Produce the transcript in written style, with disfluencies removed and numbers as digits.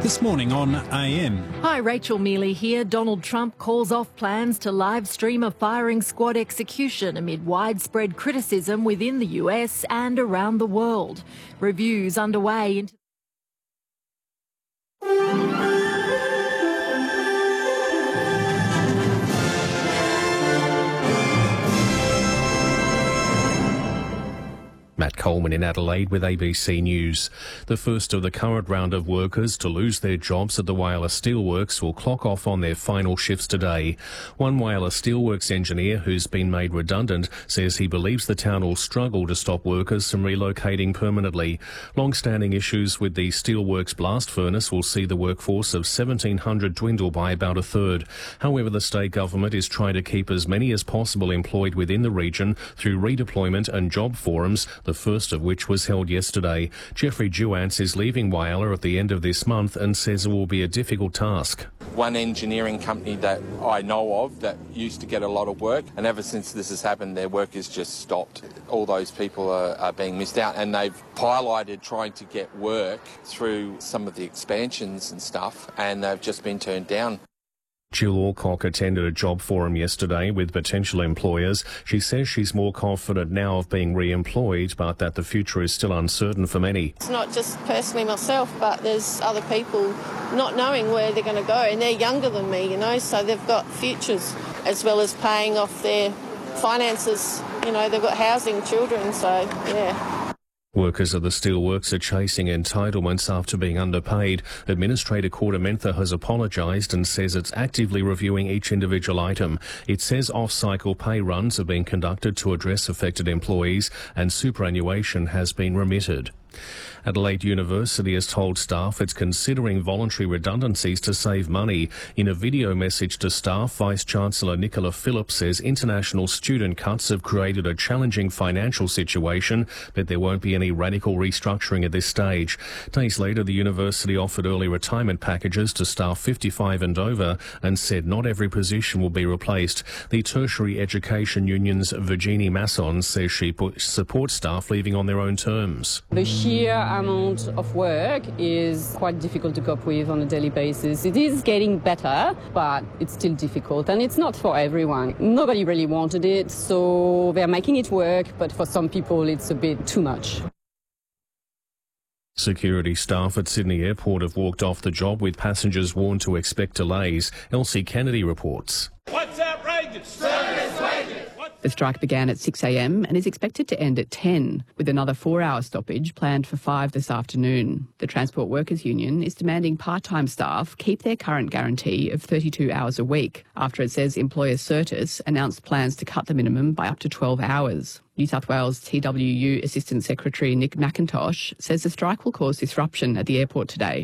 This morning on AM. Hi, Rachel Mealy here. Donald Trump calls off plans to live stream a firing squad execution amid widespread criticism within the US and around the world. Reviews underway into Matt Coleman in Adelaide with ABC News. The first of the current round of workers to lose their jobs at the Whyalla Steelworks will clock off on their final shifts today. One Whyalla Steelworks engineer who's been made redundant says he believes the town will struggle to stop workers from relocating permanently. Long-standing issues with the Steelworks blast furnace will see the workforce of 1,700 dwindle by about a third. However, the state government is trying to keep as many as possible employed within the region through redeployment and job forums, the first of which was held yesterday. Jeffrey Duance is leaving Whyalla at the end of this month and says it will be a difficult task. One engineering company that I know of that used to get a lot of work, and ever since this has happened, their work has just stopped. All those people are being missed out, and they've piloted trying to get work through some of the expansions and stuff, and they've just been turned down. Jill Alcock attended a job forum yesterday with potential employers. She says she's more confident now of being re-employed, but that the future is still uncertain for many. It's not just personally myself, but there's other people not knowing where they're going to go, and they're younger than me, so they've got futures, as well as paying off their finances. They've got housing, children, so yeah. Workers of the steelworks are chasing entitlements after being underpaid. Administrator Corda Mentha has apologised and says it's actively reviewing each individual item. It says off-cycle pay runs are being conducted to address affected employees and superannuation has been remitted. Adelaide University has told staff it's considering voluntary redundancies to save money. In a video message to staff, Vice-Chancellor Nicola Phillips says international student cuts have created a challenging financial situation, but there won't be any radical restructuring at this stage. Days later, the university offered early retirement packages to staff 55 and over and said not every position will be replaced. The Tertiary Education Union's Virginie Masson says she supports staff leaving on their own terms. The sheer amount of work is quite difficult to cope with on a daily basis. It is getting better, but it's still difficult, and it's not for everyone. Nobody really wanted it, so they're making it work, but for some people it's a bit too much. Security staff at Sydney Airport have walked off the job with passengers warned to expect delays. Elsie Kennedy reports. What's outrageous? Service wages. The strike began at 6 a.m. and is expected to end at 10, with another 4-hour stoppage planned for 5 this afternoon. The Transport Workers Union is demanding part-time staff keep their current guarantee of 32 hours a week, after it says employer Certis announced plans to cut the minimum by up to 12 hours. New South Wales TWU Assistant Secretary Nick McIntosh says the strike will cause disruption at the airport today.